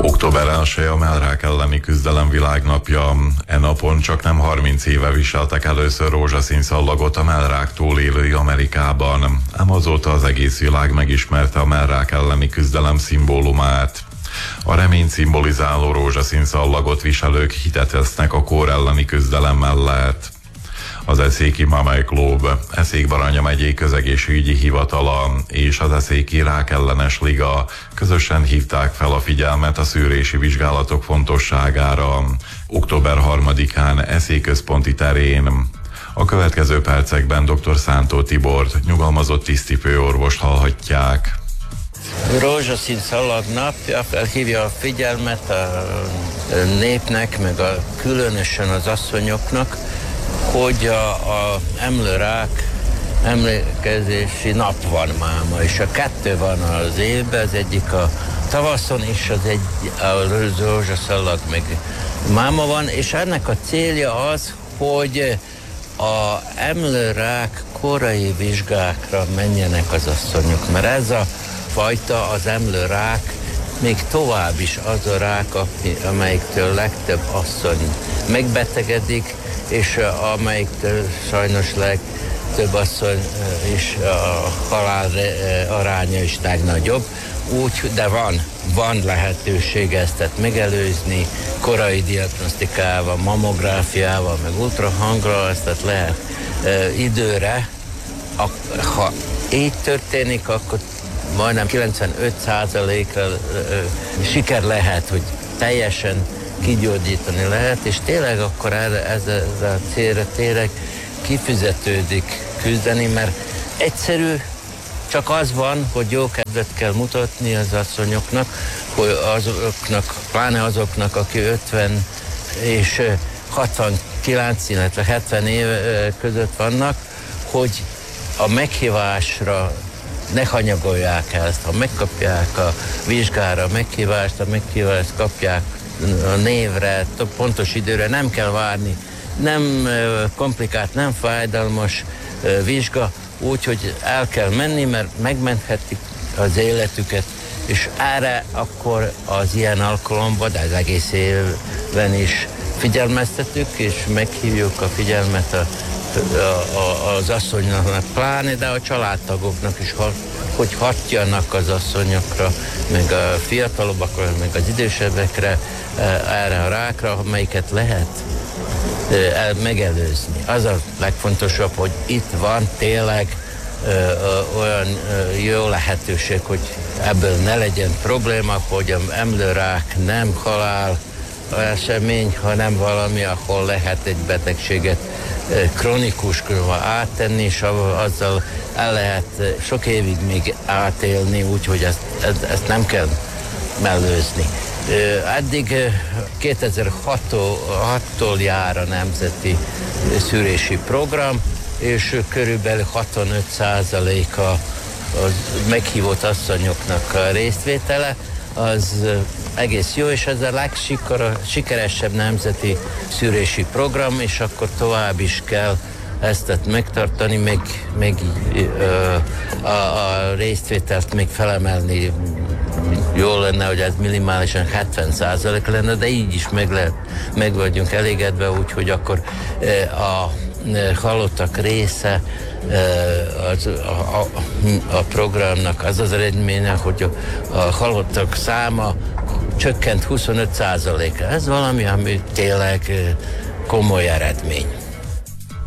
Október 1 a mellrák elleni küzdelem világnapja. E napon csak nem 30 éve viseltek először rózsaszín szallagot a mellrák túlélői Amerikában, ám azóta az egész világ megismerte a mellrák elleni küzdelem szimbólumát. A reményt szimbolizáló rózsaszín szallagot viselők hitet vesznek a kór elleni küzdelem mellett. Az Eszéki Mamai Klub, Eszék-Baranya megyei közegészségügyi hivatala és az Eszéki Rák ellenes liga közösen hívták fel a figyelmet a szűrési vizsgálatok fontosságára október 3-án Eszék központi terén. A következő percekben dr. Szántó Tibort, nyugalmazott tisztipőorvost hallhatják. Rózsaszín szallag napja felhívja a figyelmet a népnek, meg különösen az asszonyoknak, hogy a emlőrák emlékezési nap van máma, és a kettő van az évben, az egyik a tavaszon, és a rózsaszallag meg máma van, és ennek a célja az, hogy a emlőrák korai vizsgákra menjenek az asszonyok, mert ez a fajta, az emlőrák, még tovább is az a rák, amelyiktől legtöbb asszony megbetegedik, és amelyiktől sajnos legtöbb asszony is a halál aránya is legnagyobb. De van lehetőség ezt megelőzni, korai diagnosztikával, mammográfiával, meg ultrahangra, ezt lehet időre. Ha így történik, akkor majdnem 95%-ra siker lehet, hogy teljesen kigyógyítani lehet, és tényleg akkor ez a célra tényleg kifizetődik küzdeni, mert egyszerű, csak az van, hogy jó kedvet kell mutatni az asszonyoknak, hogy azoknak, pláne azoknak, aki 50 és 69, illetve 70 év között vannak, hogy a meghívásra ne hanyagolják ezt, ha megkapják a vizsgára a meghívást kapják a névre, pontos időre, nem kell várni, nem komplikált, nem fájdalmas vizsga, úgyhogy el kell menni, mert megmenthetik az életüket, és erre akkor az ilyen alkalomban, de az egész évben is figyelmeztetünk, és meghívjuk a figyelmet az asszonynak pláne, de a családtagoknak is, hogy hatjanak az asszonyokra, meg a fiatalabbakra, meg az idősebbekre, erre a rákra, amelyiket lehet megelőzni. Az a legfontosabb, hogy itt van tényleg olyan jó lehetőség, hogy ebből ne legyen probléma, hogy az emlőrák nem halál esemény, hanem valami, ahol lehet egy betegséget kronikus áttenni, és azzal el lehet sok évig még átélni, úgyhogy ezt nem kell mellőzni. Eddig 2006-tól jár a nemzeti szűrési program, és körülbelül 65% a meghívott asszonyoknak a résztvétele, az egész jó, és ez a legsikeresebb nemzeti szűrési program, és akkor tovább is kell ezt megtartani, még a résztvételt még felemelni. Jó lenne, hogy ez minimálisan 70% lenne, de így is meg vagyunk elégedve, úgyhogy akkor a halottak része a programnak az eredménye, hogy a halottak száma csökkent 25%-ra. Ez valami, ami tényleg komoly eredmény.